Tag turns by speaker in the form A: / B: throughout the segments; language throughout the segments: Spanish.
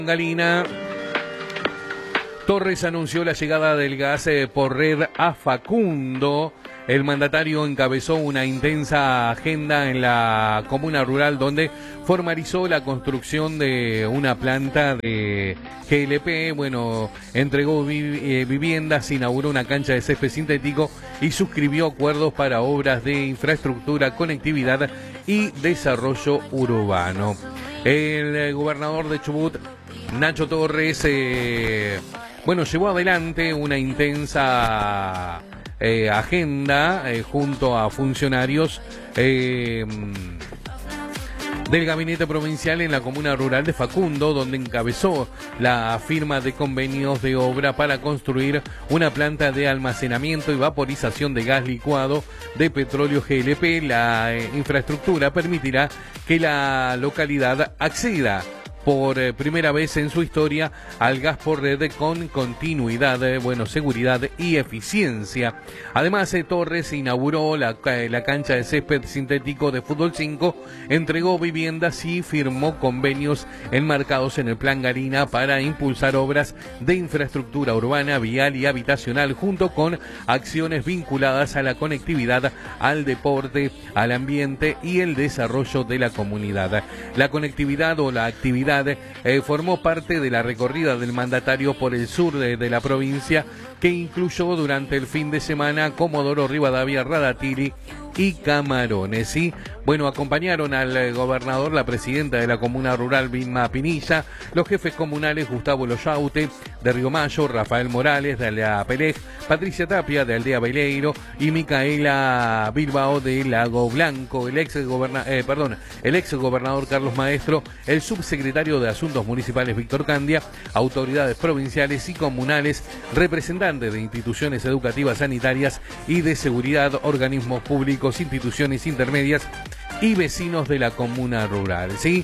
A: Galina. Torres anunció la llegada del gas por red a Facundo. El mandatario encabezó una intensa agenda en la comuna rural donde formalizó la construcción de una planta de GLP, entregó viviendas, inauguró una cancha de césped sintético y suscribió acuerdos para obras de infraestructura, conectividad y desarrollo urbano. El gobernador de Chubut, Nacho Torres, llevó adelante una intensa agenda junto a funcionarios del gabinete provincial en la comuna rural de Facundo, donde encabezó la firma de convenios de obra para construir una planta de almacenamiento y vaporización de gas licuado de petróleo GLP. La infraestructura permitirá que la localidad acceda por primera vez en su historia al gas por red con continuidad, seguridad y eficiencia. Además, Torres inauguró la cancha de césped sintético de Fútbol 5, entregó viviendas y firmó convenios enmarcados en el Plan Galina para impulsar obras de infraestructura urbana, vial y habitacional, junto con acciones vinculadas a la conectividad, al deporte, al ambiente y el desarrollo de la comunidad. La conectividad o la actividad formó parte de la recorrida del mandatario por el sur de la provincia, que incluyó durante el fin de semana Comodoro Rivadavia, Radatili y Camarones. Y acompañaron al gobernador la presidenta de la comuna rural, Vilma Pinilla, los jefes comunales Gustavo Loyaute de Río Mayo, Rafael Morales de Aldea Pelej, Patricia Tapia de Aldea Beleiro y Micaela Bilbao de Lago Blanco, el ex gobernador Carlos Maestro, el subsecretario de Asuntos Municipales Víctor Candia, autoridades provinciales y comunales, representantes de instituciones educativas, sanitarias y de seguridad, organismos públicos, instituciones intermedias y vecinos de la comuna rural. ¿Sí?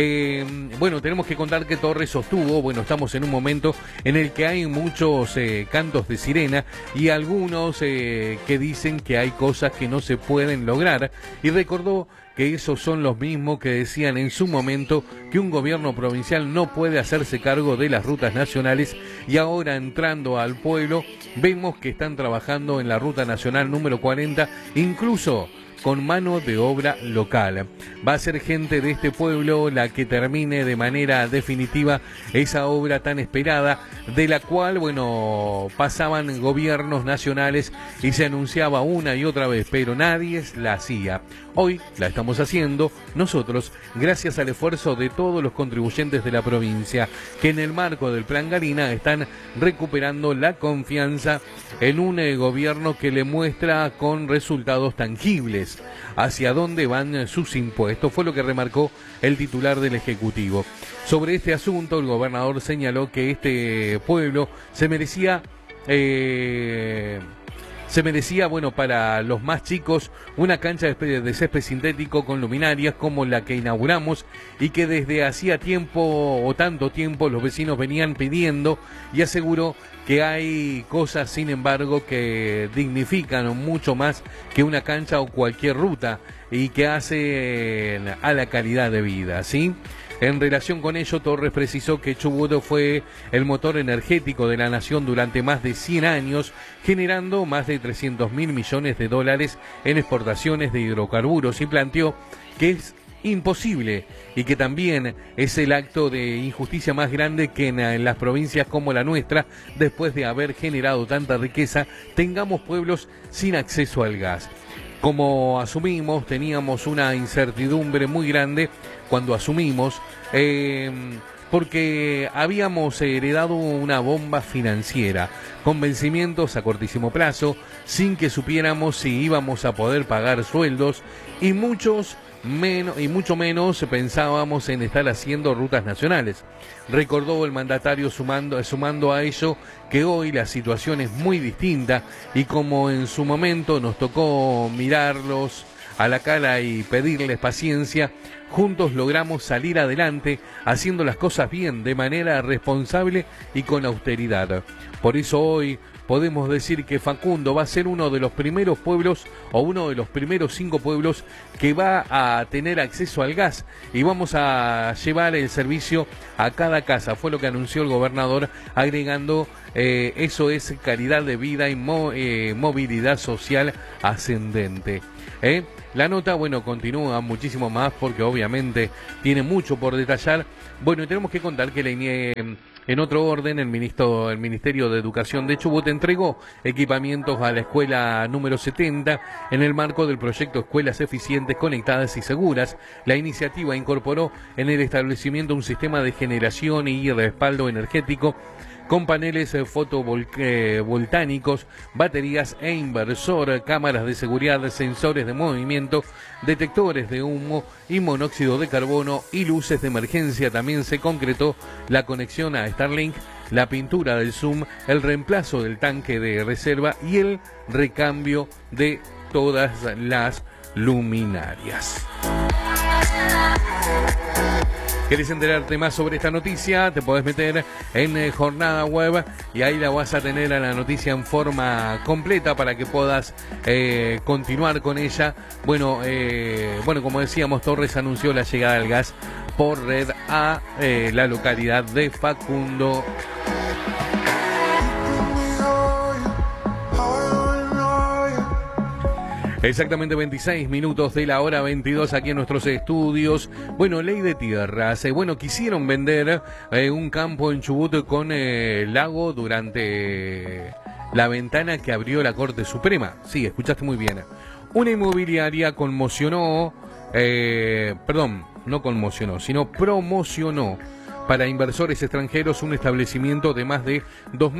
A: Tenemos que contar que Torres sostuvo, estamos en un momento en el que hay muchos cantos de sirena y algunos que dicen que hay cosas que no se pueden lograr, y recordó que esos son los mismos que decían en su momento que un gobierno provincial no puede hacerse cargo de las rutas nacionales, y ahora, entrando al pueblo, vemos que están trabajando en la ruta nacional número 40, incluso con mano de obra local. Va a ser gente de este pueblo la que termine de manera definitiva esa obra tan esperada, de la cual, pasaban gobiernos nacionales y se anunciaba una y otra vez, pero nadie la hacía. Hoy la estamos haciendo nosotros, gracias al esfuerzo de todos los contribuyentes de la provincia, que en el marco del Plan Galina están recuperando la confianza en un gobierno que le muestra con resultados tangibles hacia dónde van sus impuestos. Fue lo que remarcó el titular del Ejecutivo. Sobre este asunto, el gobernador señaló que este pueblo se merecía, para los más chicos, una cancha de césped sintético con luminarias como la que inauguramos, y que desde hacía tanto tiempo los vecinos venían pidiendo, y aseguró que hay cosas, sin embargo, que dignifican mucho más que una cancha o cualquier ruta y que hacen a la calidad de vida, ¿sí? En relación con ello, Torres precisó que Chubut fue el motor energético de la nación durante más de 100 años, generando más de 300.000 millones de dólares en exportaciones de hidrocarburos, y planteó que es imposible y que también es el acto de injusticia más grande que en las provincias como la nuestra, después de haber generado tanta riqueza, tengamos pueblos sin acceso al gas. Como asumimos, teníamos una incertidumbre muy grande cuando asumimos, porque habíamos heredado una bomba financiera, con vencimientos a cortísimo plazo, sin que supiéramos si íbamos a poder pagar sueldos, y mucho menos pensábamos en estar haciendo rutas nacionales. Recordó el mandatario, sumando a ello que hoy la situación es muy distinta, y como en su momento nos tocó mirarlos a la cara y pedirles paciencia, juntos logramos salir adelante haciendo las cosas bien, de manera responsable y con austeridad. Por eso hoy podemos decir que Facundo va a ser uno de los primeros pueblos o uno de los primeros 5 pueblos que va a tener acceso al gas y vamos a llevar el servicio a cada casa. Fue lo que anunció el gobernador, agregando eso es calidad de vida y movilidad social ascendente. La nota, bueno, continúa muchísimo más porque obviamente tiene mucho por detallar. Bueno, y tenemos que contar que en otro orden, el Ministerio de Educación de Chubut entregó equipamientos a la escuela número 70 en el marco del proyecto Escuelas Eficientes, Conectadas y Seguras. La iniciativa incorporó en el establecimiento un sistema de generación y respaldo energético con paneles fotovoltaicos, baterías e inversor, cámaras de seguridad, sensores de movimiento, detectores de humo y monóxido de carbono y luces de emergencia. También se concretó la conexión a Starlink, la pintura del Zoom, el reemplazo del tanque de reserva y el recambio de todas las luminarias. ¿Querés enterarte más sobre esta noticia? Te podés meter en Jornada Web y ahí la vas a tener a la noticia en forma completa para que puedas continuar con ella. Bueno, como decíamos, Torres anunció la llegada del gas por red a la localidad de Facundo. Exactamente 26 minutos de la hora 22 aquí en nuestros estudios. Bueno, ley de tierras. Quisieron vender un campo en Chubut con lago durante la ventana que abrió la Corte Suprema. Sí, escuchaste muy bien. Una inmobiliaria promocionó para inversores extranjeros un establecimiento de más de 2.000